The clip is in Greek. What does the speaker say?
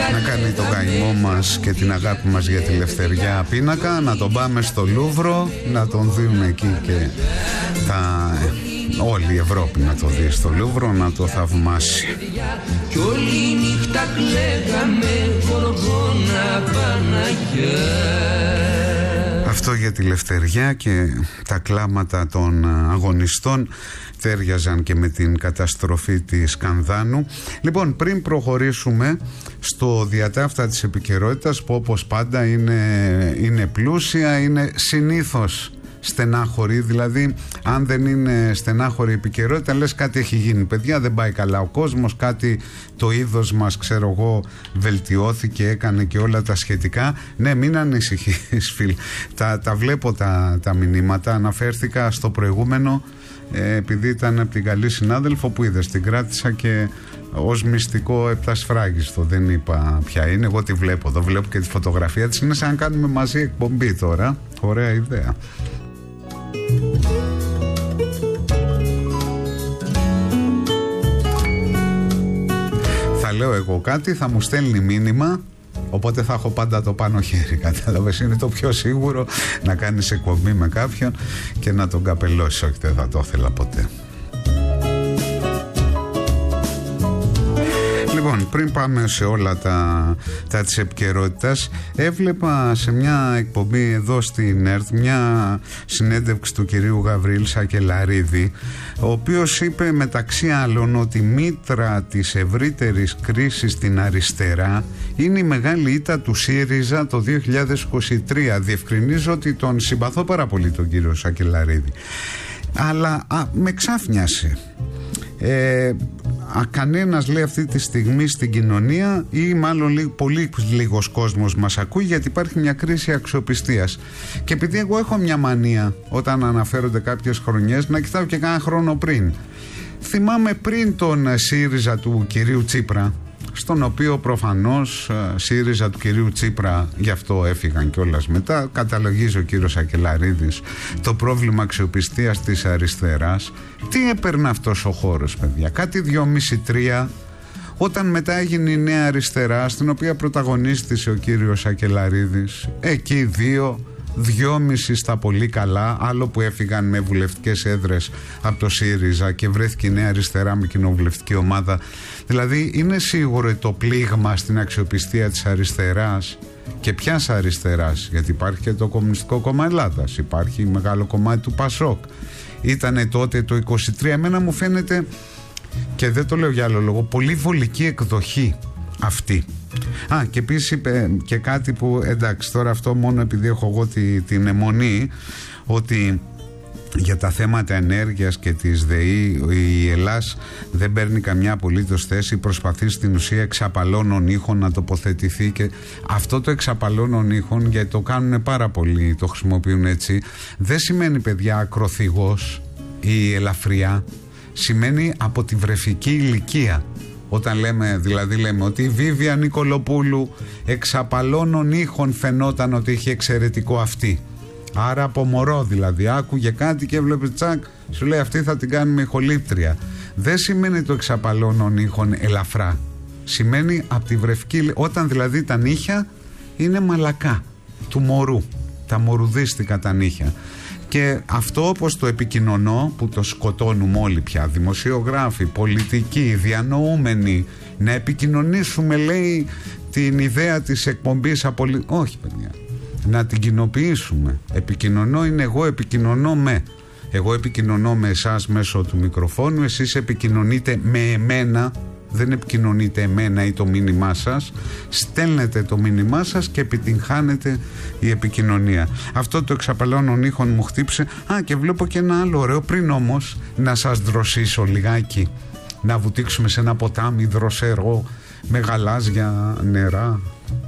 να κάνει τον καημό μας και την αγάπη μας για τη ελευθεριά πίνακα, να τον πάμε στο Λούβρο, να τον δουν εκεί και όλη η Ευρώπη να το δει στο Λούβρο, να το θαυμάσει. Κι όλη νύχτα κλαίγαμε Γοργόνα Παναγιά. Αυτό για τη ελευθεριά και τα κλάματα των αγωνιστών τέριαζαν και με την καταστροφή της Κανδάνου. Λοιπόν, πριν προχωρήσουμε στο διατάφτα της επικαιρότητας, που όπως πάντα είναι πλούσια, είναι συνήθως στενάχωρη, δηλαδή αν δεν είναι στενάχωρη επικαιρότητα λες κάτι έχει γίνει, παιδιά, δεν πάει καλά ο κόσμος, κάτι το είδος μας, ξέρω εγώ, βελτιώθηκε, έκανε και όλα τα σχετικά. Ναι, μην ανησυχείς φίλ, τα βλέπω τα μηνύματα. Αναφέρθηκα στο προηγούμενο επειδή ήταν από την καλή συνάδελφο που είδες, την κράτησα και ως μυστικό επτασφράγιστο, δεν είπα ποια είναι, εγώ τη βλέπω εδώ, βλέπω και τη φωτογραφία της, είναι σαν να κάνουμε μαζί εκπομπή τώρα, ωραία ιδέα. Θα λέω εγώ κάτι, θα μου στέλνει μήνυμα, οπότε θα έχω πάντα το πάνω χέρι, κατάλαβες, είναι το πιο σίγουρο να κάνεις εκπομπή με κάποιον και να τον καπελώσεις, όχι δεν θα το ήθελα ποτέ. Λοιπόν, πριν πάμε σε όλα τα της επικαιρότητας, έβλεπα σε μια εκπομπή εδώ στην ΕΡΤ μια συνέντευξη του κυρίου Γαβρίλ Σακελαρίδη, ο οποίος είπε μεταξύ άλλων ότι η μήτρα της ευρύτερης κρίσης στην αριστερά είναι η μεγάλη ήττα του ΣΥΡΙΖΑ το 2023. Διευκρινίζω ότι τον συμπαθώ πάρα πολύ τον κύριο Σακελαρίδη, αλλά με ξάφνιασε. Κανένας, λέει, αυτή τη στιγμή στην κοινωνία, ή μάλλον πολύ λίγος κόσμος μας ακούει, γιατί υπάρχει μια κρίση αξιοπιστίας. Και επειδή εγώ έχω μια μανία όταν αναφέρονται κάποιες χρονιές να κοιτάω και κάνα χρόνο πριν, θυμάμαι πριν τον ΣΥΡΙΖΑ του κυρίου Τσίπρα, στον οποίο προφανώς ΣΥΡΙΖΑ του κυρίου Τσίπρα, γι' αυτό έφυγαν κιόλας μετά, καταλογίζει ο κύριος Σακελαρίδης το πρόβλημα αξιοπιστίας της αριστεράς. Τι έπαιρνε αυτός ο χώρος, παιδιά? Κάτι 2,5-3, όταν μετά έγινε η Νέα Αριστερά, στην οποία πρωταγωνίστησε ο κύριος Σακελαρίδης, εκεί 2,5 στα πολύ καλά, άλλο που έφυγαν με βουλευτικές έδρες από το ΣΥΡΙΖΑ και βρέθηκε η Νέα Αριστερά με κοινοβουλευτική ομάδα. Δηλαδή είναι σίγουρο το πλήγμα στην αξιοπιστία της αριστεράς, και ποιας αριστεράς, γιατί υπάρχει και το Κομμουνιστικό Κόμμα Ελλάδας, υπάρχει μεγάλο κομμάτι του ΠΑΣΟΚ. Ήτανε τότε το 23, εμένα μου φαίνεται, και δεν το λέω για άλλο λόγο, πολύ βολική εκδοχή αυτή. Και επίσης είπε και κάτι που, εντάξει, τώρα αυτό μόνο επειδή έχω εγώ την αιμονή, ότι για τα θέματα ενέργειας και της ΔΕΗ η Ελλάς δεν παίρνει καμιά απολύτως θέση, προσπαθεί στην ουσία εξαπαλώνων ήχων να τοποθετηθεί, και αυτό το εξαπαλώνων ήχων, γιατί το κάνουν πάρα πολύ, το χρησιμοποιούν έτσι, δεν σημαίνει, παιδιά, ακροθυγός ή ελαφριά, σημαίνει από τη βρεφική ηλικία. Όταν λέμε ότι η Βίβια Νικολοπούλου εξαπαλώνων ήχων φαινόταν ότι είχε εξαιρετικό αυτή. Άρα από μωρό δηλαδή άκουγε κάτι και έβλεπε τσακ, σου λέει αυτή θα την κάνουμε ηχολήπτρια. Δεν σημαίνει το εξαπαλώνων ήχων ελαφρά. Σημαίνει από τη βρεφική, όταν δηλαδή τα νύχια είναι μαλακά του μωρού. Τα μορουδίστικα τα νύχια. Και αυτό, όπως το επικοινωνώ, που το σκοτώνουμε όλοι πια, δημοσιογράφοι, πολιτικοί, διανοούμενοι, να επικοινωνήσουμε, λέει, την ιδέα της εκπομπής όχι, παιδιά, να την κοινοποιήσουμε. Επικοινωνώ είναι εγώ επικοινωνώ με. Εγώ επικοινωνώ με εσάς μέσω του μικροφόνου, εσείς επικοινωνείτε με εμένα, δεν επικοινωνείτε εμένα ή το μήνυμά σας, στέλνετε το μήνυμά σας και επιτυγχάνετε η επικοινωνία. Αυτό το εξαπαλώνων ήχων μου χτύπησε. Και βλέπω και ένα άλλο ωραίο, πριν όμως να σας δροσίσω λιγάκι, να βουτήξουμε σε ένα ποτάμι δροσερό με γαλάζια νερά.